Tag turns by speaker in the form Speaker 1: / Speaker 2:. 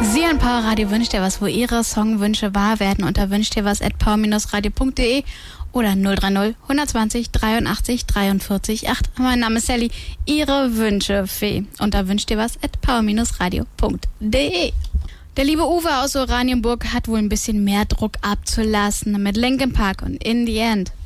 Speaker 1: Sie an Power Radio wünscht dir was, wo Ihre Songwünsche wahr werden, unter wünschtdirwas@power-radio.de oder 030 120 83 43 8. Mein Name ist Sally, Ihre Wünschefee, unter wünschtdirwas@power-radio.de. Der liebe Uwe aus Oranienburg hat wohl ein bisschen mehr Druck abzulassen mit Linkin Park und In the End.